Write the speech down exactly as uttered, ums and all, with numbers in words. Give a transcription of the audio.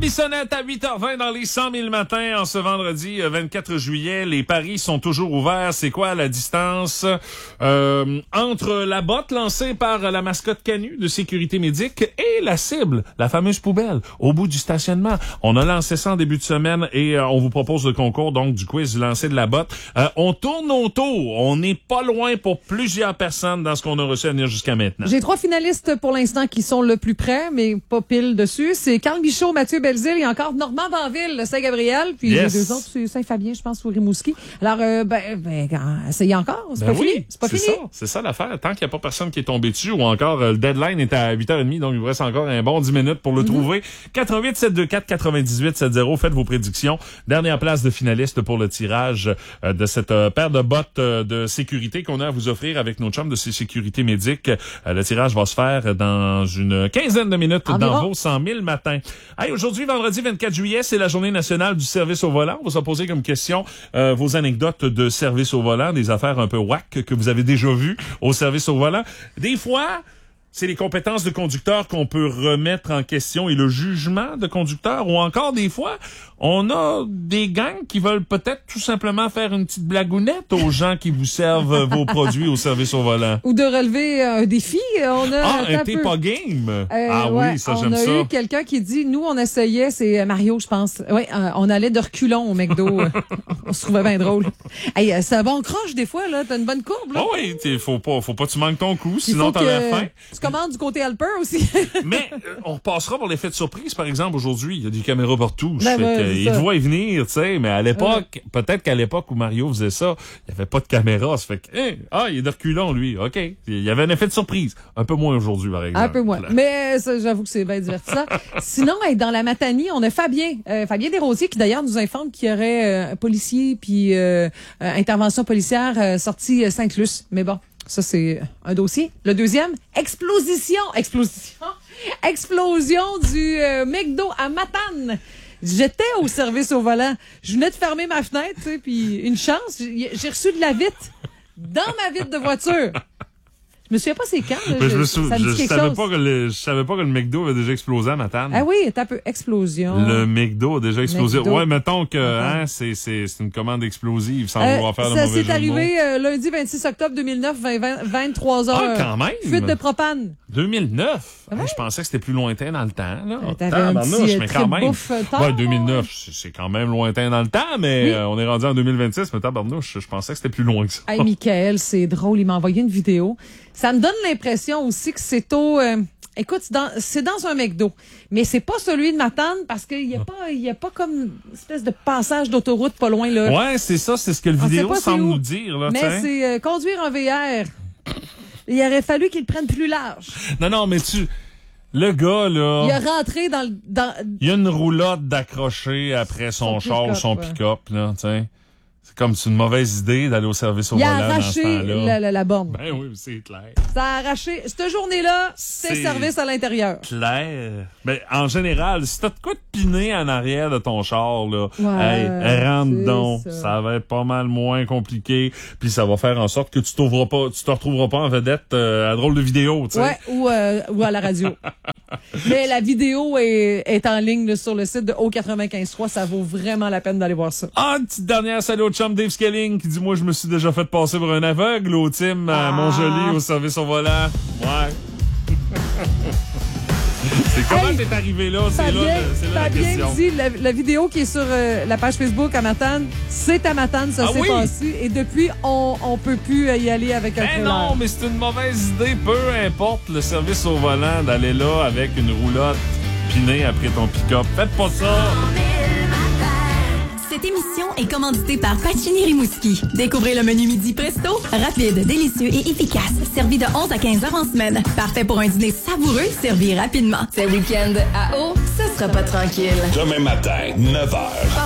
Bissonnette à huit heures vingt dans les cent mille matins en ce vendredi vingt-quatre juillet. Les paris sont toujours ouverts. C'est quoi la distance euh, entre la botte lancée par la mascotte Canu de Sécurité Médic et la cible, la fameuse poubelle, au bout du stationnement? On a lancé ça en début de semaine et euh, on vous propose le concours donc du quiz du lancer de la botte. Euh, on tourne autour. On n'est pas loin pour plusieurs personnes dans ce qu'on a reçu à venir jusqu'à maintenant. J'ai trois finalistes pour l'instant qui sont le plus près, mais pas pile dessus. C'est Carl Bichot, Mathieu Belzile et encore Normand Banville de Saint-Gabriel. Puis yes. les deux autres, c'est Saint-Fabien, je pense, ou Rimouski. Alors, euh, ben, ben, essayez encore. C'est Ben pas oui, fini. C'est pas c'est fini. ça, c'est ça l'affaire. Tant qu'il n'y a pas personne qui est tombé dessus ou encore euh, le deadline est à huit heures trente, donc il vous reste encore un bon dix minutes pour le mm-hmm. trouver. quatre huit sept deux quatre quatre-vingt-dix-huit soixante. Faites vos prédictions. Dernière place de finaliste pour le tirage euh, de cette euh, paire de bottes euh, de sécurité qu'on a à vous offrir avec nos chums de Sécurité Médic. Euh, le tirage va se faire dans une quinzaine de minutes Environ. dans vos cent mille matins. Hey, aujourd'hui, vendredi vingt-quatre juillet, c'est la journée nationale du service au volant. On va se poser comme question euh, vos anecdotes de service au volant, des affaires un peu whack que vous avez déjà vues au service au volant. Des fois, c'est les compétences de conducteur qu'on peut remettre en question et le jugement de conducteur, ou encore des fois, on a des gangs qui veulent peut-être tout simplement faire une petite blagounette aux gens qui vous servent vos produits au service au volant. Ou de relever un défi. On a Ah, un un t'es peu... pas game? Euh, ah ouais, oui, ça, j'aime ça. On a eu quelqu'un qui dit, nous, on essayait, c'est Mario, je pense. Oui, euh, on allait de reculons au McDo. On se trouvait bien drôle. Hey, c'est un bon croche, des fois, là. T'as une bonne courbe, là. Oh oui, t'es, faut pas, faut pas que tu manques ton coup, Il sinon faut t'as la faim. Tu commandes du côté helper aussi. Mais, euh, on repassera pour l'effet de surprise, par exemple, aujourd'hui. Il y a des caméras partout. Ben, fait ouais, que, c'est ils ça. te voient y venir, tu sais. Mais à l'époque, peut-être qu'à l'époque où Mario faisait ça, il y avait pas de caméra. Ça fait que, hein, ah, il est de reculons, lui. OK. Il y avait un effet de surprise. Un peu moins aujourd'hui, par exemple. Un peu moins. Mais ça, j'avoue que c'est bien divertissant. Sinon, hey, dans la Matanie, on a Fabien, euh, Fabien Desrosiers, qui d'ailleurs nous informe qu'il y aurait euh, un policier puis euh, euh, intervention policière euh, sortie euh, Sainte-Luce. Mais bon, ça c'est un dossier. Le deuxième, explosion, explosion, explosion du euh, McDo à Matane. J'étais au service au volant. Je venais de fermer ma fenêtre, tu sais, puis une chance, j'ai j'ai reçu de la vitre dans ma vitre de voiture. Je me souviens pas c'est quand. Là, Mais je, je me sou... ça me dit je quelque savais chose. pas que le, je savais pas que le McDo avait déjà explosé à Matane. Ah oui, t'as un peu explosion. Le McDo a déjà explosé. McDo. Ouais, mettons que, Attends. hein, c'est, c'est, c'est une commande explosive sans Euh, vouloir faire de ça mauvais jeu s'est de mots. arrivé euh, lundi vingt-six octobre deux mille neuf, vingt, vingt, vingt-trois heures. Ah, quand même! Fuite de propane. deux mille neuf? Ah ouais? Hey, je pensais que c'était plus lointain dans le temps, là. Euh, t'avais un Tabarnouche, petit, euh, mais trip quand même. bouffe, euh, tard, Ouais, deux mille neuf, ouais. c'est, c'est quand même lointain dans le temps, mais Oui. euh, on est rendu en deux mille vingt-six, mais tabarnouche, je pensais que c'était plus loin que ça. Hey, Michael, c'est drôle. Il m'a envoyé une vidéo. Ça me donne l'impression aussi que c'est au... euh, écoute, c'est dans, c'est dans un McDo. Mais c'est pas celui de Matane parce qu'il y a pas, il y a pas comme une espèce de passage d'autoroute pas loin, là. Ouais, c'est ça, c'est ce que le On sait vidéo pas c'est semble où. nous dire, là, Mais t'sais. c'est euh, conduire un V R. Il aurait fallu qu'il le prenne plus large. Non, non, mais tu... Le gars, là... Il a rentré dans le... Dans... Il y a une roulotte d'accrocher après son, Son char ou pick-up, son ouais. pick-up, là, tu sais. C'est comme c'est une mauvaise idée d'aller au service au Il volant a dans ce arraché temps-là. la, la, la borne. Ben oui, c'est clair. Ça a arraché. Cette journée-là, c'est C'est- service à l'intérieur. Clair. Ben, en général, si t'as de quoi de piner en arrière de ton char, là, Ouais, hey, rentre c'est donc. ça. Ça. va être pas mal moins compliqué. Puis ça va faire en sorte que tu t'ouvres pas, tu te retrouveras pas en vedette euh, à drôle de vidéo, tu sais. Ouais, ou, euh, ou à la radio. Mais la vidéo est, est en ligne là, sur le site de O quatre-vingt-quinze trois. Ça vaut vraiment la peine d'aller voir ça. Ah, une petite dernière salut au chum Dave Skelling qui dit « Moi, je me suis déjà fait passer pour un aveugle au team à Ah. Montjoli au service au volant. » Ouais. C'est comment Hey, t'es arrivé là? C'est Fabien, là, le- c'est là la Fabien question. dit, la, la vidéo qui est sur euh, la page Facebook à Matane, c'est à Matane, ça Ah s'est oui? passé. Et depuis, on on peut plus y aller avec un Ben trailer. non, mais c'est une mauvaise idée. Peu importe le service au volant d'aller là avec une roulotte pinée après ton pick-up. Faites pas ça! Cette émission est commanditée par Pacini Rimouski. Découvrez le menu midi presto, rapide, délicieux et efficace. Servi de onze à quinze heures en semaine. Parfait pour un dîner savoureux, servi rapidement. Ce week-end à eau, ce sera pas tranquille. Demain matin, neuf heures.